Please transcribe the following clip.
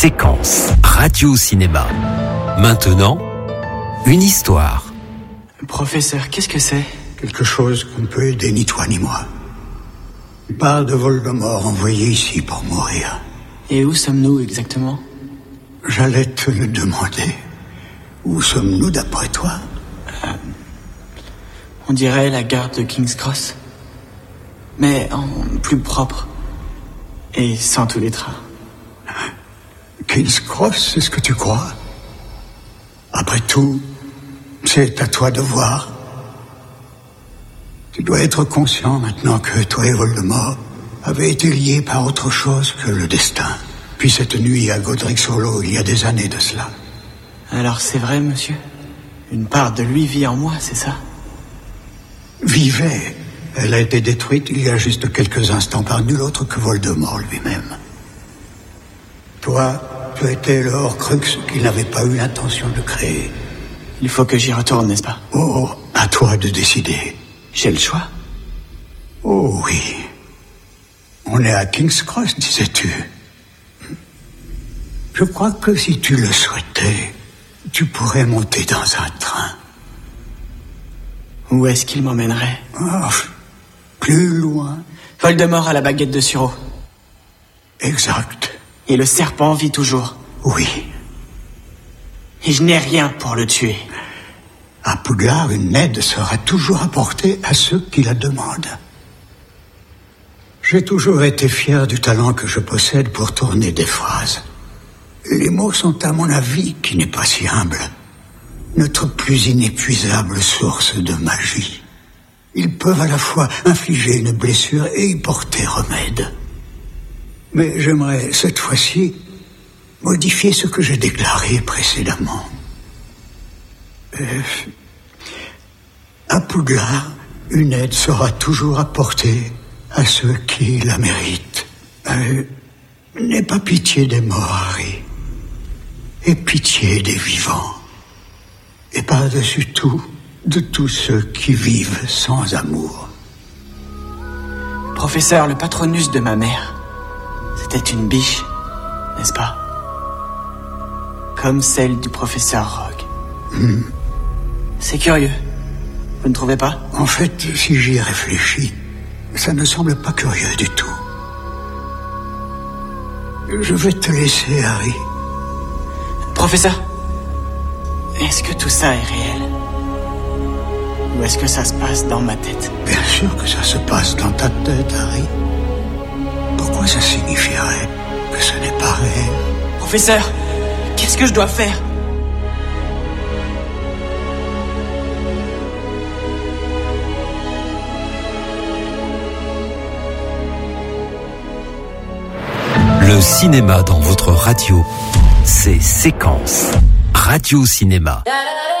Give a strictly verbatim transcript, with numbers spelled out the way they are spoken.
Séquence Radio Cinéma. Maintenant, une histoire. Professeur, qu'est-ce que c'est ? Quelque chose qu'on ne peut aider ni toi ni moi. Il parle de Voldemort envoyé ici pour mourir. Et où sommes-nous exactement ? J'allais te le demander. Où sommes-nous d'après toi ? euh, On dirait la gare de King's Cross. Mais en plus propre. Et sans tous les trains. King's Cross, c'est ce que tu crois ? Après tout, c'est à toi de voir. Tu dois être conscient maintenant que toi et Voldemort avez été liés par autre chose que le destin. Puis cette nuit à Godric-sur-Lot, il y a des années de cela. Alors c'est vrai, monsieur ? Une part de lui vit en moi, c'est ça ? Vivait. Elle a été détruite il y a juste quelques instants par nul autre que Voldemort lui-même. Toi, tu étais le Horcrux qu'il n'avait pas eu l'intention de créer. Il faut que j'y retourne, n'est-ce pas ? Oh, à toi de décider. J'ai le choix ? Oh oui. On est à King's Cross, disais-tu. Je crois que si tu le souhaitais, tu pourrais monter dans un train. Où est-ce qu'il m'emmènerait ? Oh, plus loin. Voldemort a la baguette de Suro. Exact. Et le serpent vit toujours. Oui. Et je n'ai rien pour le tuer. À Poudlard, une aide sera toujours apportée à ceux qui la demandent. J'ai toujours été fier du talent que je possède pour tourner des phrases. Les mots sont, à mon avis, qui n'est pas si humble, notre plus inépuisable source de magie. Ils peuvent à la fois infliger une blessure et y porter remède. Mais j'aimerais, cette fois-ci, modifier ce que j'ai déclaré précédemment. Euh, à Poudlard, une aide sera toujours apportée à ceux qui la méritent. Euh, n'aie pas pitié des morts, Harry. Aie pitié des vivants. Et par-dessus tout, de tous ceux qui vivent sans amour. Professeur, le patronus de ma mère, c'était une biche, n'est-ce pas ? Comme celle du professeur Rogue. Mm. C'est curieux, vous ne trouvez pas ? En fait, si j'y réfléchis, ça ne semble pas curieux du tout. Je vais te laisser, Harry. Professeur, est-ce que tout ça est réel ? Ou est-ce que ça se passe dans ma tête ? Bien sûr que ça se passe dans ta tête, Harry. Pourquoi ça signifierait que ce n'est pas réel ? Professeur, qu'est-ce que je dois faire ? Le cinéma dans votre radio, c'est Séquence Radio Cinéma.